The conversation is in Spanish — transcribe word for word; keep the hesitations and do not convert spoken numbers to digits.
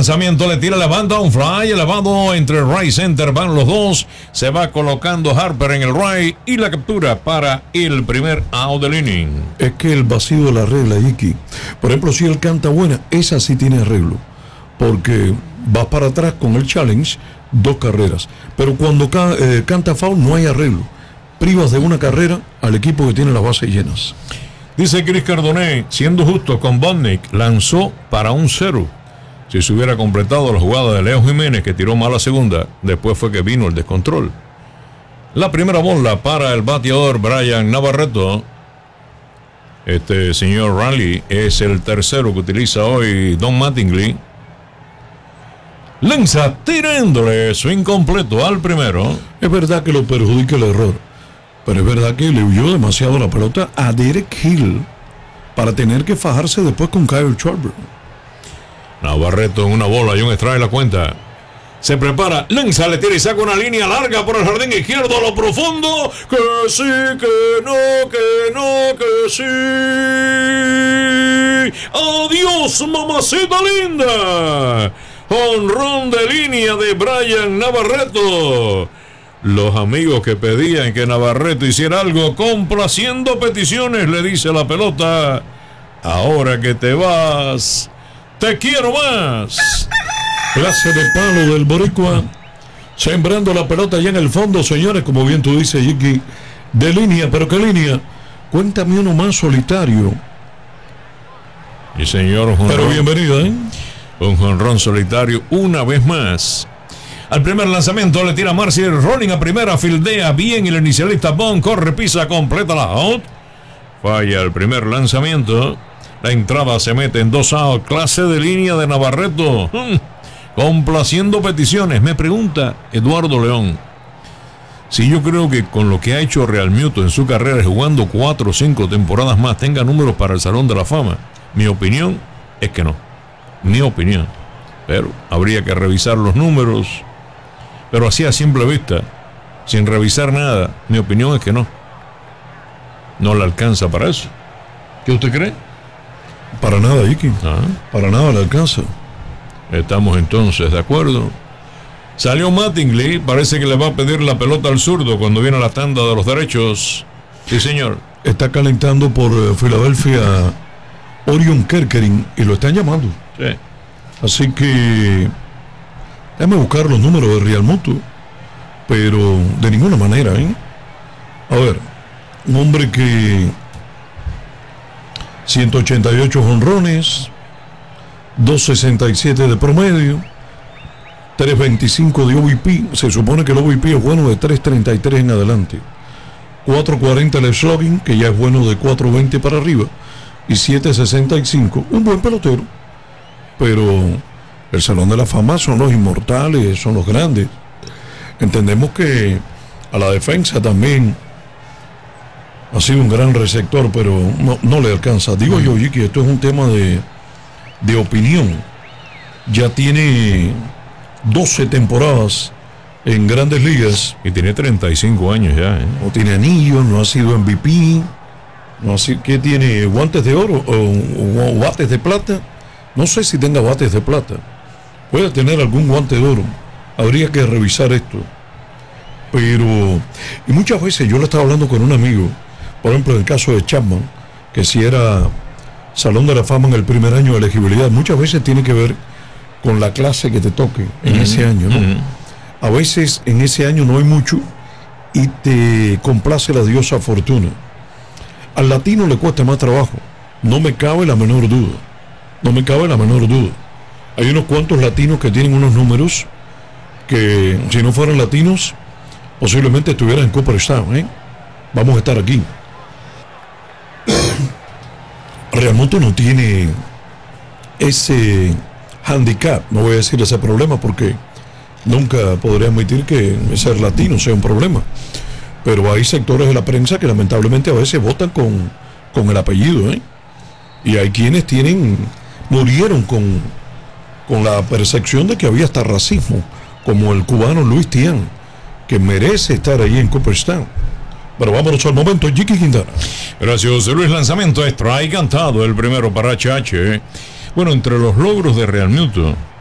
lanzamiento, le tira, levanta un fly, elevado entre el right center, van los dos, se va colocando Harper en el right y la captura para el primer out del inning. Es que el vacío de la regla, Iki, por ejemplo, si él canta buena, esa sí tiene arreglo, porque vas para atrás con el challenge, dos carreras, pero cuando ca- eh, canta foul no hay arreglo, privas de una carrera al equipo que tiene las bases llenas. Dice Chris Cardonet, siendo justo con Bodnik, lanzó para un cero. Si se hubiera completado la jugada de Leo Jiménez, que tiró mal la segunda, después fue que vino el descontrol. La primera bola para el bateador Brian Navarreto. Este señor Raleigh es el tercero que utiliza hoy Don Mattingly. Lanza tirándole su incompleto al primero. Es verdad que lo perjudica el error, pero es verdad que le huyó demasiado la pelota a Derek Hill para tener que fajarse después con Kyle Schwarber. Navarreto en una bola y un strike la cuenta. Se prepara, lanza, le tira y saca una línea larga por el jardín izquierdo a lo profundo. Que sí, que no, que no, que sí. Adiós, mamacita linda. Jonrón de línea de Brian Navarreto. Los amigos que pedían que Navarreto hiciera algo complaciendo peticiones, le dice la pelota: ahora que te vas, te quiero más. Clase de palo del boricua, sembrando la pelota allá en el fondo, señores, como bien tú dices, Iki, de línea. ¿Pero qué línea? Cuéntame uno más solitario. Y señor jonrón, pero bienvenido, ¿eh? Un jonrón solitario una vez más. Al primer lanzamiento le tira Marcial Rolling a primera, fildea bien y el inicialista Bond corre, pisa, completa la out. Falla el primer lanzamiento. La entrada se mete en dos out. Clase de línea de Navarreto. Hmm. Complaciendo peticiones. Me pregunta Eduardo León si yo creo que con lo que ha hecho Realmuto en su carrera, jugando cuatro o cinco temporadas más, tenga números para el Salón de la Fama. Mi opinión es que no. Mi opinión. Pero habría que revisar los números. Pero así a simple vista, sin revisar nada, mi opinión es que no. No le alcanza para eso. ¿Qué usted cree? Para nada, Iki. Ah. Para nada le alcanza. Estamos entonces de acuerdo. Salió Mattingly, parece que le va a pedir la pelota al zurdo cuando viene la tanda de los derechos. Sí, señor. Está calentando por uh, Filadelfia Orion Kerkering y lo están llamando. Sí. Así que déjame buscar los números de Realmuto, pero de ninguna manera, ¿eh? A ver, un hombre que ciento ochenta y ocho jonrones, doscientos sesenta y siete de promedio, trescientos veinticinco de O V P. Se supone que el O V P es bueno de trescientos treinta y tres en adelante, cuatrocientos cuarenta el slugging, que ya es bueno de cuatrocientos veinte para arriba, y setecientos sesenta y cinco. Un buen pelotero, pero el Salón de la Fama son los inmortales, son los grandes. Entendemos que a la defensa también ha sido un gran receptor, pero no, no le alcanza. Digo yo, Iki, esto es un tema de, de opinión. Ya tiene doce temporadas en Grandes Ligas. Y tiene treinta y cinco años ya, ¿eh? No tiene anillos, no ha sido M V P. No ha sido, ¿qué tiene? ¿Guantes de oro o, o, o bates de plata? No sé si tenga bates de plata. Puede tener algún guante de oro. Habría que revisar esto. Pero, y muchas veces yo le estaba hablando con un amigo, por ejemplo, en el caso de Chapman, que si era Salón de la Fama en el primer año de elegibilidad, muchas veces tiene que ver con la clase que te toque en uh-huh. ese año, ¿no? Uh-huh. A veces en ese año no hay mucho y te complace la diosa fortuna. Al latino le cuesta más trabajo, no me cabe la menor duda. No me cabe la menor duda. Hay unos cuantos latinos que tienen unos números que, si no fueran latinos, posiblemente estuvieran en Cooperstown, ¿eh? Vamos a estar aquí. Realmuto no tiene ese handicap, no voy a decir ese problema porque nunca podría admitir que ser latino sea un problema. Pero hay sectores de la prensa que lamentablemente a veces votan con, con el apellido, ¿eh? Y hay quienes tienen... murieron con, con la percepción de que había hasta racismo, como el cubano Luis Tian, que merece estar ahí en Cooperstown. Pero vámonos al momento, Jiki Quintana. Gracias, José Luis. Lanzamiento, strike cantado, el primero para H H. Bueno, entre los logros de Realmuto